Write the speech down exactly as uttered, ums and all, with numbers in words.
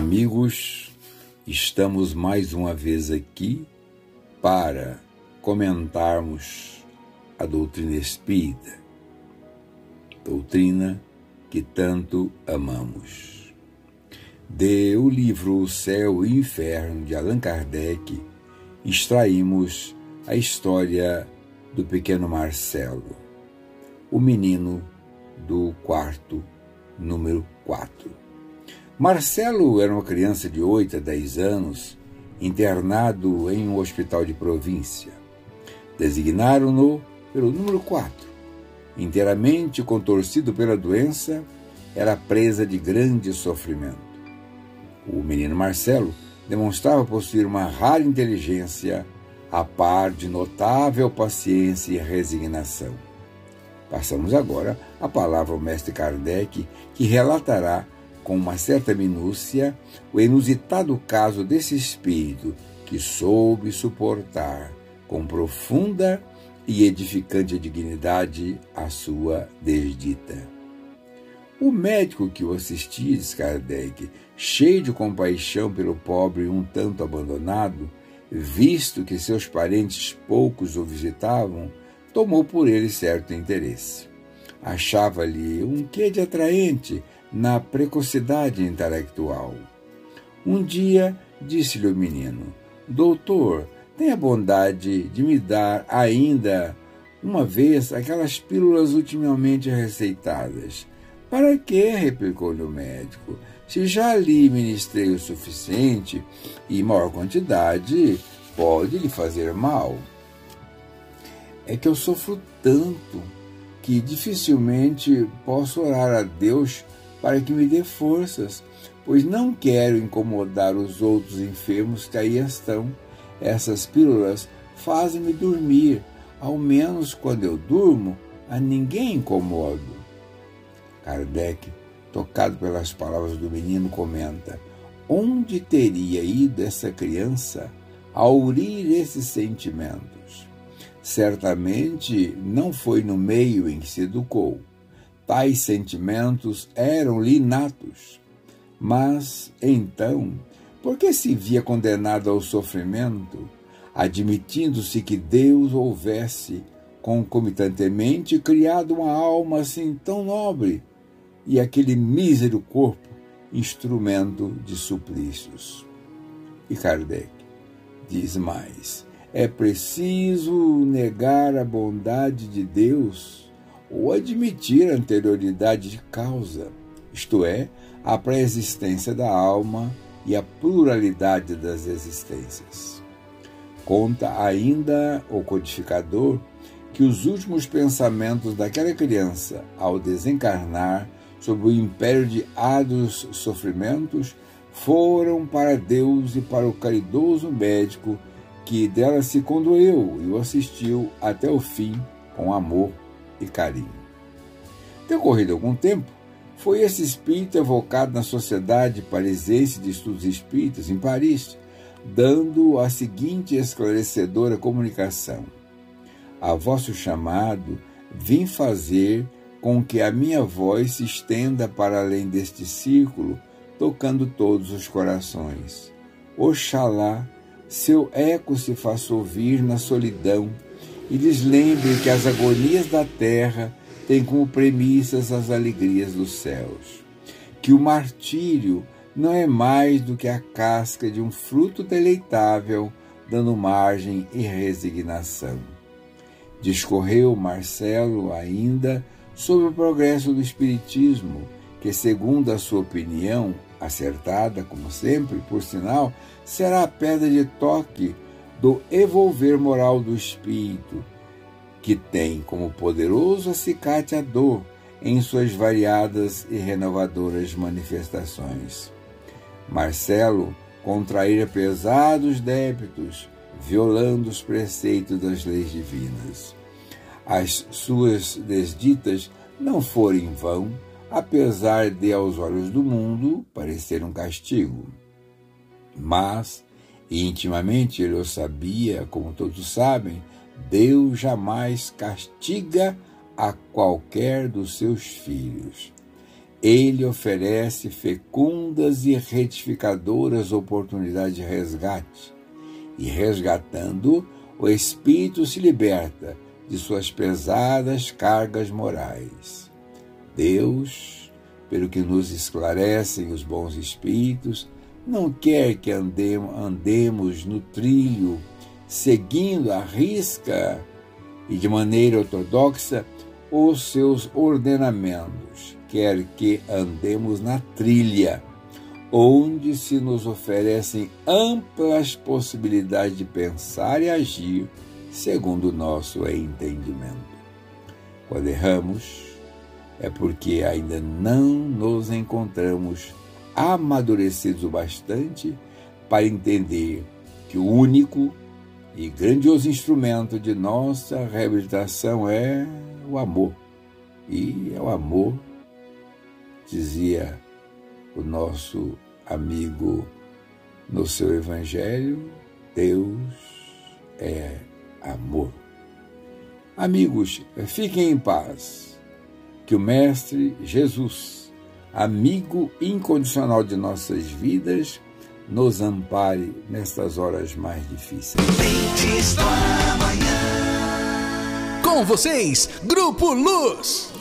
Amigos, estamos mais uma vez aqui para comentarmos a doutrina espírita, doutrina que tanto amamos. De o livro O Céu e o Inferno, de Allan Kardec, extraímos a história do pequeno Marcelo, o menino do quarto número quatro. Marcelo era uma criança de oito a dez anos, internado em um hospital de província. Designaram-no pelo número quatro. Inteiramente contorcido pela doença, era presa de grande sofrimento. O menino Marcelo demonstrava possuir uma rara inteligência, a par de notável paciência e resignação. Passamos agora a palavra ao mestre Kardec, que relatará com uma certa minúcia o inusitado caso desse espírito que soube suportar com profunda e edificante dignidade a sua desdita. O médico que o assistia, diz Kardec, cheio de compaixão pelo pobre um tanto abandonado, visto que seus parentes poucos o visitavam, tomou por ele certo interesse. Achava-lhe um quê de atraente na precocidade intelectual. Um dia disse-lhe o menino: doutor, tenha a bondade de me dar ainda uma vez aquelas pílulas ultimamente receitadas. Para quê? Replicou-lhe o médico. Se já lhe ministrei o suficiente e maior quantidade, pode lhe fazer mal. É que eu sofro tanto que dificilmente posso orar a Deus para que me dê forças, pois não quero incomodar os outros enfermos que aí estão. Essas pílulas fazem-me dormir, ao menos quando eu durmo, a ninguém incomodo. Kardec, tocado pelas palavras do menino, comenta: onde teria ido essa criança a aurir esses sentimentos? Certamente não foi no meio em que se educou. Tais sentimentos eram-lhe inatos. Mas, então, por que se via condenado ao sofrimento, admitindo-se que Deus houvesse concomitantemente criado uma alma assim tão nobre e aquele mísero corpo instrumento de suplícios? E Kardec diz mais: é preciso negar a bondade de Deus ou admitir a anterioridade de causa, isto é, a pré-existência da alma e a pluralidade das existências. Conta ainda o codificador que os últimos pensamentos daquela criança, ao desencarnar sob o império de árduos sofrimentos, foram para Deus e para o caridoso médico que dela se condoeu e o assistiu até o fim com amor e carinho. Decorrido algum tempo, foi esse espírito evocado na Sociedade Parisiense de Estudos Espíritas, em Paris, dando a seguinte esclarecedora comunicação: a vosso chamado vim fazer com que a minha voz se estenda para além deste círculo, tocando todos os corações. Oxalá seu eco se faça ouvir na solidão e lhes lembre que as agonias da terra têm como premissas as alegrias dos céus, que o martírio não é mais do que a casca de um fruto deleitável, dando margem e resignação. Discorreu Marcelo ainda sobre o progresso do Espiritismo, que, segundo a sua opinião, acertada, como sempre, por sinal, será a pedra de toque do evolver moral do espírito, que tem como poderoso acicate a dor em suas variadas e renovadoras manifestações. Marcelo contraíra pesados débitos, violando os preceitos das leis divinas. As suas desditas não foram em vão, apesar de, aos olhos do mundo, parecer um castigo. Mas, intimamente, ele o sabia, como todos sabem, Deus jamais castiga a qualquer dos seus filhos. Ele oferece fecundas e retificadoras oportunidades de resgate, e resgatando, o espírito se liberta de suas pesadas cargas morais. Deus, pelo que nos esclarecem os bons espíritos, não quer que andemos, andemos no trilho, seguindo à risca e de maneira ortodoxa os seus ordenamentos. Quer que andemos na trilha, onde se nos oferecem amplas possibilidades de pensar e agir segundo o nosso entendimento. Quando erramos, é porque ainda não nos encontramos amadurecidos o bastante para entender que o único e grandioso instrumento de nossa reabilitação é o amor. E é o amor, dizia o nosso amigo no seu Evangelho, Deus é amor. Amigos, fiquem em paz. Que o Mestre Jesus, amigo incondicional de nossas vidas, nos ampare nestas horas mais difíceis. Com vocês, Grupo Luz.